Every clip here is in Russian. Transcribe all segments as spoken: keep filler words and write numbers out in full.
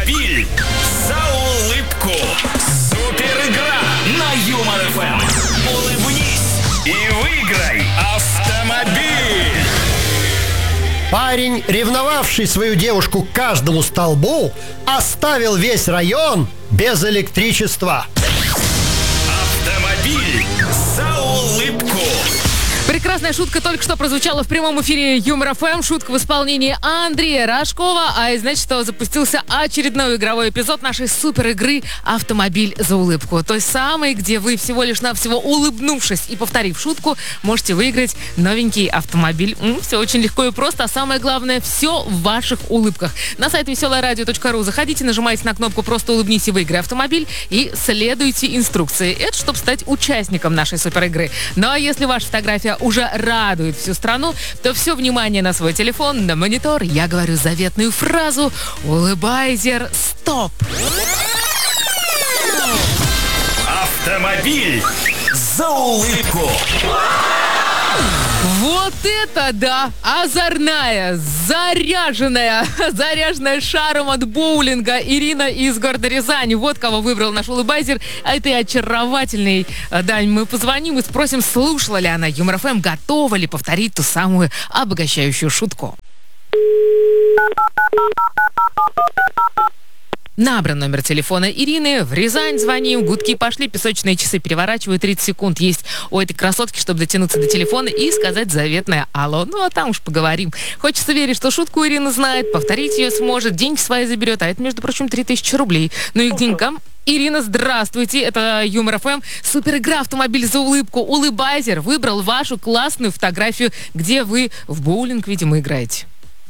Автомобиль за улыбку. Супер игра на Юмор эф эм. Улыбнись и выиграй автомобиль. Парень, ревновавший свою девушку к каждому столбу, оставил весь район без электричества. Автомобиль за улыбку. Прекрасная шутка только что прозвучала в прямом эфире Юмор эф эм. Шутка в исполнении Андрея Рожкова. А это значит, что запустился очередной игровой эпизод нашей супер игры «Автомобиль за улыбку». Той самой, где вы всего лишь навсего улыбнувшись и повторив шутку, можете выиграть новенький автомобиль. М, все очень легко и просто, а самое главное, все в ваших улыбках. На сайт веселое радио точка ру заходите, нажимайте на кнопку «Просто улыбнись и выиграй автомобиль» и следуйте инструкции. Это чтобы стать участником нашей супер игры. Ну а если ваша фотография уже радует всю страну, то все внимание на свой телефон, на монитор. Я говорю заветную фразу «Улыбайзер, стоп!». Автомобиль за улыбку. Вот это да! Озорная, заряженная, заряженная шаром от боулинга Ирина из города Рязани. Вот кого выбрал наш улыбайзер. А этой очаровательной даме мы позвоним и спросим, слушала ли она Юмор эф эм, готова ли повторить ту самую обогащающую шутку. Набран номер телефона Ирины. В Рязань звоним. Гудки пошли, песочные часы переворачивают. тридцать секунд есть у этой красотки, чтобы дотянуться до телефона и сказать заветное «Алло». Ну, а там уж поговорим. Хочется верить, что шутку Ирина знает, повторить ее сможет, деньги свои заберет. А это, между прочим, три тысячи рублей. Ну и к деньгам. Ирина, здравствуйте. Это Юмор эф эм. Супер игра «Автомобиль за улыбку». Улыбайзер выбрал вашу классную фотографию, где вы в боулинг, видимо, играете.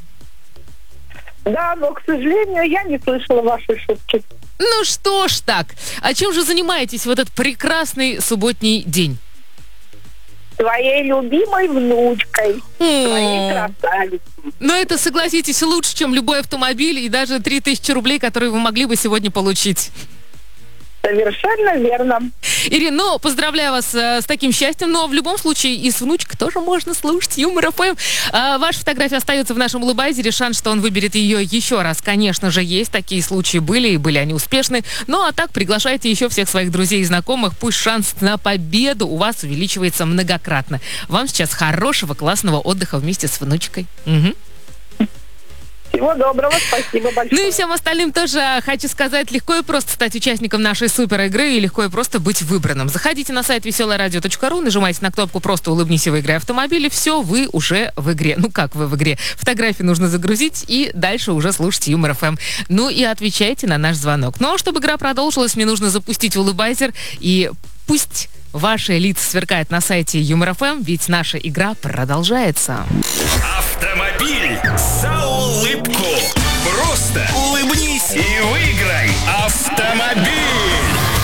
Да, но, к сожалению, я не слышала вашей шутки. Ну что ж так. А чем же занимаетесь в этот прекрасный субботний день? Твоей любимой внучкой. Твоей красавицей. Но это, согласитесь, лучше, чем любой автомобиль и даже три тысячи рублей, которые вы могли бы сегодня получить. Совершенно верно. Ирина, ну, поздравляю вас э, с таким счастьем, но в любом случае и с внучкой тоже можно слушать Юмор эф эм. Э, ваша фотография остается в нашем улыбайзере. Шанс, что он выберет ее еще раз, конечно же, есть. Такие случаи были, и были они успешны. Ну, а так приглашайте еще всех своих друзей и знакомых. Пусть шанс на победу у вас увеличивается многократно. Вам сейчас хорошего, классного отдыха вместе с внучкой. Угу. Всего доброго, спасибо большое. Ну и всем остальным тоже хочу сказать, легко и просто стать участником нашей супер игры и легко и просто быть выбранным. Заходите на сайт веселое радио точка ру, нажимайте на кнопку «Просто улыбнись и выиграй автомобиль», и все, вы уже в игре. Ну как вы в игре? Фотографии нужно загрузить и дальше уже слушайте Юмор эф эм. Ну и отвечайте на наш звонок. Ну а чтобы игра продолжилась, мне нужно запустить улыбайзер, и пусть ваши лица сверкают на сайте Юмор эф эм, ведь наша игра продолжается. Автомобиль за улыбку.